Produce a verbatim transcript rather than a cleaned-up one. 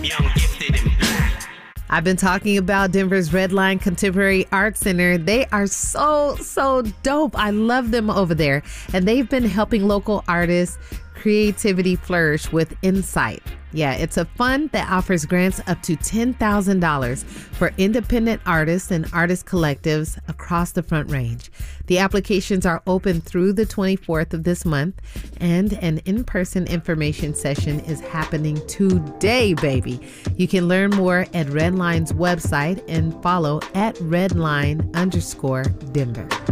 Young, gifted, and black. I've been talking about Denver's Redline Contemporary Art Center. They are so, so dope. I love them over there. And they've been helping local artists' creativity flourish with Insight. Yeah, it's a fund that offers grants up to ten thousand dollars for independent artists and artist collectives across the Front Range. The applications are open through the twenty-fourth of this month, and an in-person information session is happening today, baby. You can learn more at Redline's website and follow at Redline underscore Denver.